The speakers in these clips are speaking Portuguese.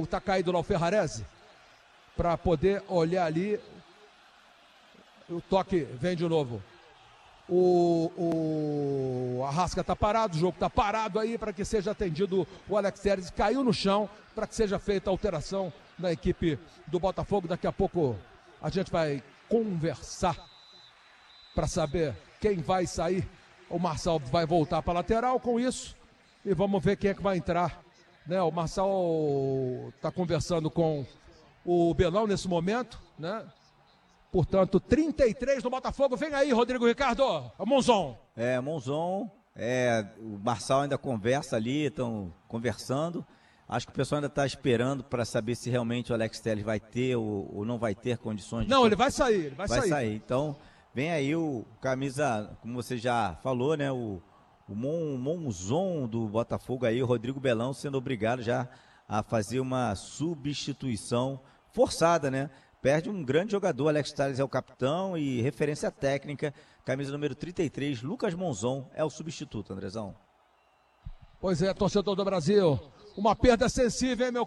tá caído lá o Ferrarese, para poder olhar ali. O toque vem de novo. O Arrasca tá parado, o jogo tá parado aí para que seja atendido o Alex Telles. Caiu no chão para que seja feita a alteração na equipe do Botafogo. Daqui a pouco a gente vai conversar para saber quem vai sair. O Marçal vai voltar para a lateral com isso e vamos ver quem é que vai entrar, né? O Marçal está conversando com o Belão nesse momento, né? Portanto, 33 no Botafogo. Vem aí, Rodrigo Ricardo. É o Monzon. Monzon. O Marçal ainda conversa ali, estão conversando. Acho que o pessoal ainda está esperando para saber se realmente o Alex Telles vai ter ou não vai ter condições. Não, ele vai sair, ele vai sair. Então, vem aí o camisa, como você já falou, né? O Monzon do Botafogo aí, o Rodrigo Belão, sendo obrigado já a fazer uma substituição forçada, né? Perde um grande jogador, Alex Telles é o capitão e referência técnica, camisa número 33, Lucas Monzon é o substituto, Andrezão. Pois é, torcedor do Brasil, uma perda sensível, hein, meu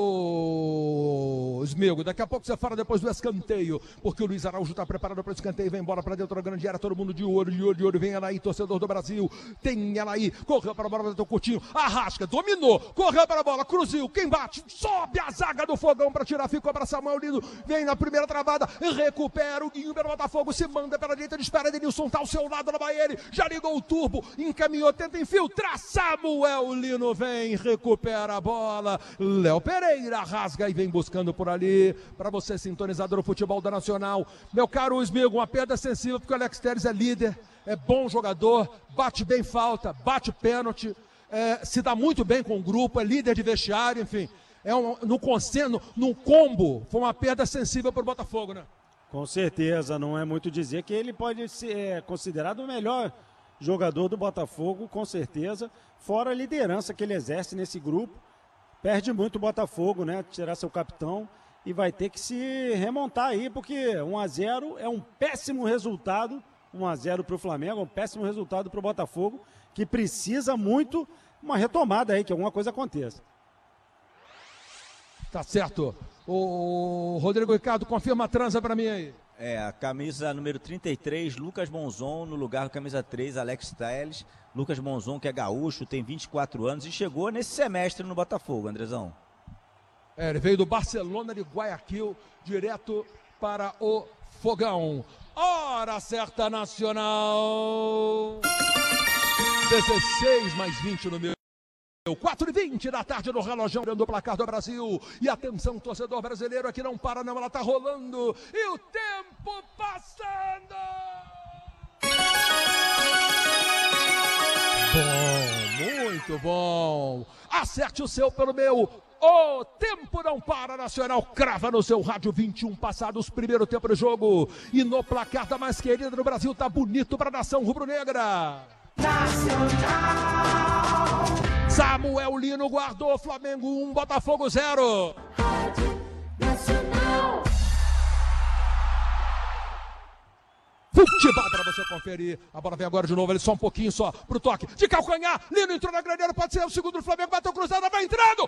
caro Smigo? Daqui a pouco você fala depois do escanteio, porque o Luiz Araújo está preparado para o escanteio, vem bola para dentro da grande área, todo mundo de olho, vem ela aí, torcedor do Brasil, tem ela aí, correu para a bola, bateu curtinho, Arrasca, dominou, correu para a bola, cruzil, quem bate, sobe a zaga do Fogão para tirar, ficou para Samuel Lino, vem na primeira travada, recupera o Guinho pelo Botafogo, se manda pela direita, espera, Denilson tá ao seu lado, na Bahia, já ligou o turbo, encaminhou, tenta infiltrar, Samuel Lino vem, recupera a bola, Léo Pereira rasga e vem buscando por ali, para você sintonizador do futebol da Nacional, meu caro Smigo, uma perda sensível, porque o Alex Telles é líder, é bom jogador, bate bem falta, bate pênalti, se dá muito bem com o grupo, é líder de vestiário, enfim, no combo, foi uma perda sensível para o Botafogo, né? Com certeza, não é muito dizer que ele pode ser considerado o melhor jogador do Botafogo, com certeza, fora a liderança que ele exerce nesse grupo. Perde muito o Botafogo, né? Tirar seu capitão e vai ter que se remontar aí, porque 1-0 é um péssimo resultado, 1-0 para o Flamengo, é um péssimo resultado para o Botafogo, que precisa muito uma retomada aí, que alguma coisa aconteça. Tá certo. O Rodrigo Ricardo, confirma a transa para mim aí. A camisa número 33, Lucas Monzon, no lugar do camisa 3, Alex Telles. Lucas Monzon, que é gaúcho, tem 24 anos e chegou nesse semestre no Botafogo, Andrezão. Ele veio do Barcelona de Guayaquil, direto para o Fogão. Hora certa nacional. 16 mais 20 no meu. 4h20 da tarde no relógio do placar do Brasil. E atenção, torcedor brasileiro, aqui não para não, ela tá rolando. E o tempo passando. Bom, muito bom. Acerte o seu pelo meu. O tempo não para, Nacional crava no seu rádio, 21 passados, primeiro tempo do jogo. E no placar da mais querida do Brasil, tá bonito pra nação rubro-negra. Nacional. Samuel Lino guardou, Flamengo 1, Botafogo 0. Nacional. Futebol para você conferir. A bola vem agora de novo, ele só um pouquinho só pro toque de calcanhar. Lino entrou na grandeira, pode ser o segundo do Flamengo, bateu cruzada, vai entrando.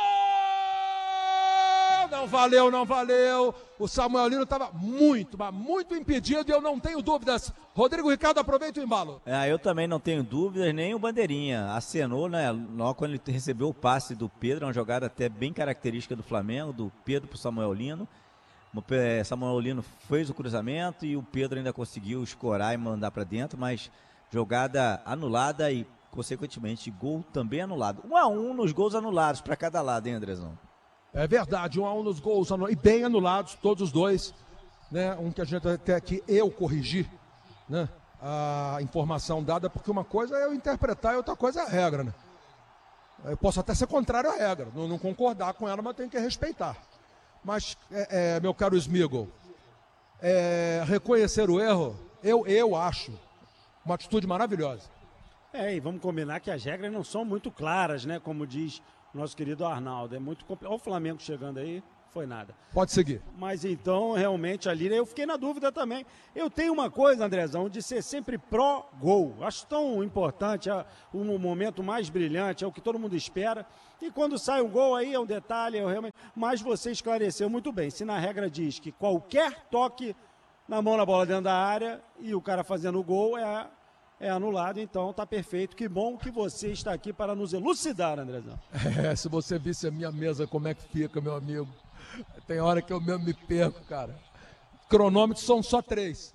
Gol! Não valeu, não valeu. O Samuel Lino estava muito, mas muito impedido e eu não tenho dúvidas. Rodrigo Ricardo, aproveita o embalo. Eu também não tenho dúvidas, nem o Bandeirinha. Acenou, né? Logo quando ele recebeu o passe do Pedro, uma jogada até bem característica do Flamengo, do Pedro para o Samuel Lino. Samuel Lino fez o cruzamento e o Pedro ainda conseguiu escorar e mandar para dentro, mas jogada anulada e, consequentemente, gol também anulado. 1-1 nos gols anulados para cada lado, hein, Andrezão? É verdade, 1-1 nos gols e bem anulados, todos os dois, né? Um que a gente até que eu corrigi, né? A informação dada, porque uma coisa é eu interpretar e outra coisa é a regra, né? Eu posso até ser contrário à regra, não concordar com ela, mas tenho que respeitar. Mas, meu caro Smigo, reconhecer o erro, eu acho uma atitude maravilhosa. E vamos combinar que as regras não são muito claras, né? Como diz nosso querido Arnaldo. É muito complicado. Olha o Flamengo chegando aí, foi nada. Pode seguir. Mas então, realmente, ali eu fiquei na dúvida também. Eu tenho uma coisa, Andrezão, de ser sempre pró-gol. Acho tão importante, é o momento mais brilhante, é o que todo mundo espera. E quando sai o gol aí é um detalhe, mas você esclareceu muito bem. Se na regra diz que qualquer toque na mão na bola dentro da área e o cara fazendo o gol é anulado, então tá perfeito. Que bom que você está aqui para nos elucidar, Andrezão. Se você visse a minha mesa, como é que fica, meu amigo? Tem hora que eu mesmo me perco, cara. Cronômetros são só 3.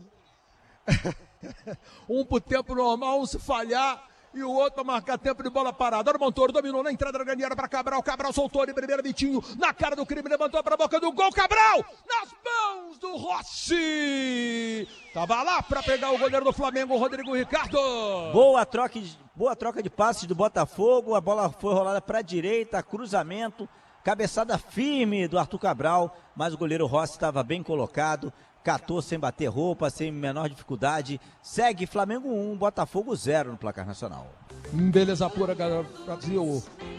Um pro tempo normal, um se falhar e o outro para marcar tempo de bola parada. Olha o Montoro, dominou na entrada da grande área para Cabral. Cabral soltou de primeira, Vitinho na cara do crime, levantou para a boca do gol. Cabral nas mãos do Rossi. Tava lá para pegar o goleiro do Flamengo, Rodrigo Ricardo. Boa troca de passes do Botafogo. A bola foi rolada para a direita, cruzamento. Cabeçada firme do Arthur Cabral, mas o goleiro Rossi estava bem colocado, catou sem bater roupa, sem menor dificuldade. Segue Flamengo 1, Botafogo 0 no placar nacional. Beleza pura, galera. Brasil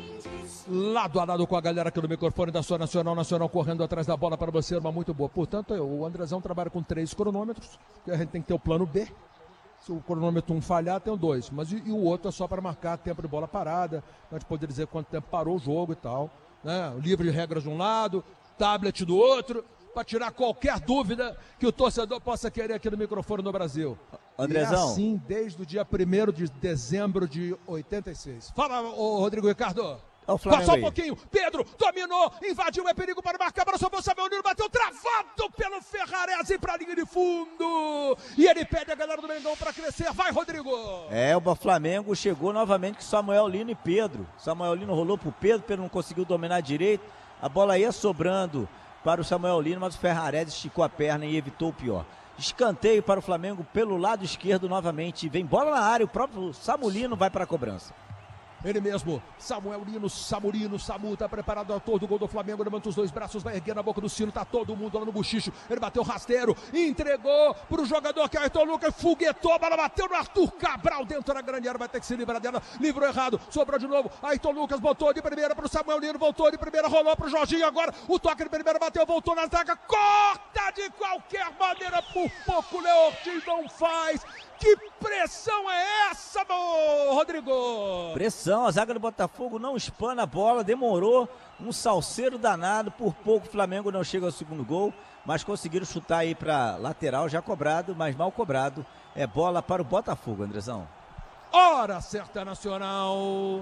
lado a lado com a galera aqui no microfone da sua Nacional correndo atrás da bola para você, uma muito boa. Portanto, o Andrezão trabalha com 3 cronômetros, que a gente tem que ter o plano B. Se o cronômetro 1 falhar, tem o 2. Mas e o outro é só para marcar tempo de bola parada, a gente poder dizer quanto tempo parou o jogo e tal. Né? Livre de regras de um lado, tablet do outro, para tirar qualquer dúvida que o torcedor possa querer aqui no microfone no Brasil. Andrezão. E é assim desde o dia 1º de dezembro de 86. Fala, Rodrigo Ricardo. Passou um pouquinho, Pedro dominou, invadiu, é perigo para marcar, para o Samuel Nino, bateu travado pelo Ferrarese para a linha de fundo. E ele pede a galera do Mengão para crescer. Vai, Rodrigo. O Flamengo chegou novamente com Samuel Lino e Pedro. Samuel Lino rolou para o Pedro não conseguiu dominar direito. A bola ia sobrando para o Samuel Lino, mas o Ferrarese esticou a perna e evitou o pior. Escanteio para o Flamengo pelo lado esquerdo novamente. Vem bola na área, o próprio Samu Lino vai para a cobrança. Ele mesmo, Samuel Lino, Samu tá preparado ao todo do gol do Flamengo, levanta os 2 braços, vai erguer na boca do sino, tá todo mundo lá no bochicho, ele bateu rasteiro, entregou pro jogador que é o Ayrton Lucas, foguetou, a bola bateu no Arthur Cabral dentro da grande área, vai ter que se livrar dela, livrou errado, sobrou de novo, Ayrton Lucas botou de primeira pro Samuel Lino, voltou de primeira, rolou pro Jorginho, agora o toque de primeira bateu, voltou na zaga, corta de qualquer maneira, por pouco o Léo Ortiz não faz. Que pressão é essa, Rodrigo? Pressão, a zaga do Botafogo não espana a bola, demorou, um salseiro danado, por pouco o Flamengo não chega ao segundo gol, mas conseguiram chutar aí para lateral, já cobrado, mas mal cobrado, é bola para o Botafogo, Andrezão. Hora certa, Nacional.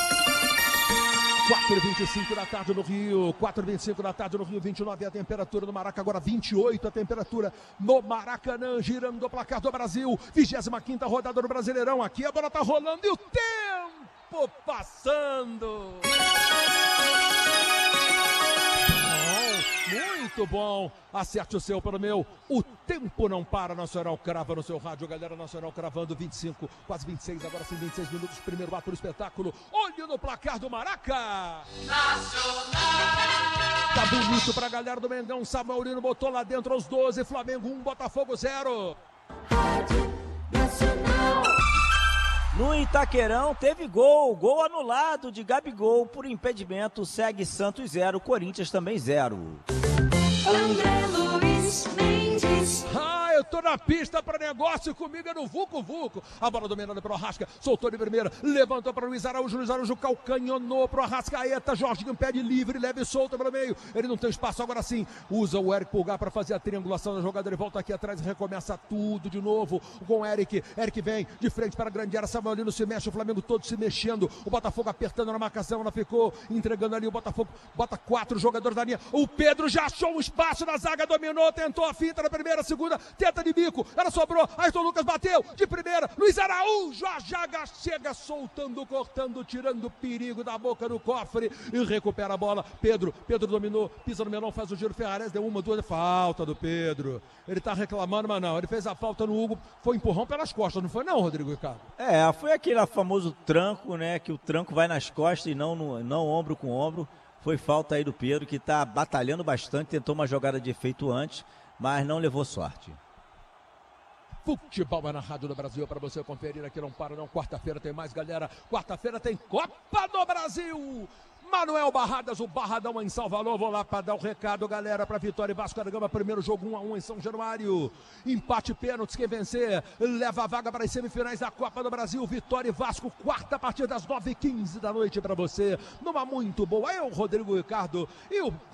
4h25 da tarde no Rio, 4h25 da tarde no Rio, 29 a temperatura no Maraca, agora 28 a temperatura no Maracanã, girando o placar do Brasil, 25ª rodada do Brasileirão, aqui a bola tá rolando e o tempo passando. Muito bom, acerte o seu pelo meu, o tempo não para, Nacional crava no seu rádio, galera, Nacional cravando 25, quase 26, agora sim 26 minutos, primeiro ato do espetáculo, olho no placar do Maraca. Nacional! Tá bonito pra galera do Mengão, Samuel Lino botou lá dentro aos 12, Flamengo 1, Botafogo 0. Rádio Nacional. No Itaquerão teve gol anulado de Gabigol por impedimento, segue Santos 0, Corinthians também 0. André Luiz Mendes. Eu tô na pista para negócio, comigo é no Vucu Vucu. A bola dominada pro Arrasca, soltou de primeira, levantou para Luiz Araújo calcanhonou pro Arrascaeta, Jorginho pede livre, leve e solta para o meio. Ele não tem espaço, agora sim, usa o Eric Pulgar para fazer a triangulação da jogada, ele volta aqui atrás e recomeça tudo de novo com o Eric vem de frente para a grande área, Samuel Lino se mexe, o Flamengo todo se mexendo, o Botafogo apertando na marcação, ela ficou entregando ali, o Botafogo bota 4 jogadores da linha, o Pedro já achou um espaço na zaga, dominou, tentou a finta na primeira, segunda, tenta de bico, ela sobrou, Ayrton Lucas bateu de primeira, Luiz Araújo, a zaga chega soltando, cortando, tirando o perigo da boca do cofre e recupera a bola, Pedro dominou, pisa no melão, faz o giro, Ferrarese deu 1, 2, falta do Pedro, ele tá reclamando, mas não, ele fez a falta no Hugo, foi empurrão pelas costas, não foi não, Rodrigo Ricardo? Foi aquele famoso tranco, né, que o tranco vai nas costas e não ombro com ombro, foi falta aí do Pedro, que tá batalhando bastante, tentou uma jogada de efeito antes, mas não levou sorte. Futebol é na Rádio do Brasil para você conferir aqui, não para não, quarta-feira tem mais, galera, quarta-feira tem Copa do Brasil, Manuel Barradas, o Barradão em Salvador. Vou lá para dar o recado, galera, para Vitória e Vasco da Gama. Primeiro jogo 1-1 em São Januário. Empate, pênaltis, quem vencer leva a vaga para as semifinais da Copa do Brasil. Vitória e Vasco, quarta partida às 9h15 da noite para você. Numa muito boa. Eu, Rodrigo Ricardo e o